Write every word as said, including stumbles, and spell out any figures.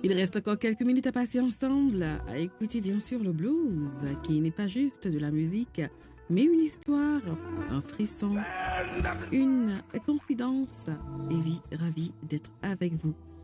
Il reste encore quelques minutes à passer ensemble, à écouter bien sûr le blues, qui n'est pas juste de la musique, mais une histoire, un frisson, une confidence. Et vie, ravie d'être avec vous